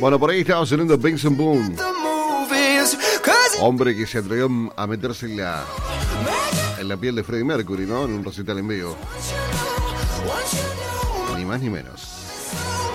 Bueno, por ahí estaba sonando Benson Boone, hombre que se atrevió a meterse en la piel de Freddie Mercury, ¿no? En un recital en vivo. Ni más ni menos.